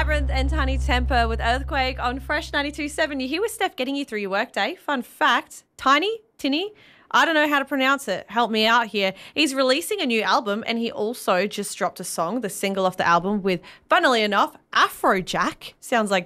Labrinth and Tiny Temper with Earthquake on Fresh 92.7. You're here with Steph getting you through your workday. Fun fact, Tinny, I don't know how to pronounce it. Help me out here. He's releasing a new album and he also just dropped a song, the single off the album with, funnily enough, Afrojack. Sounds like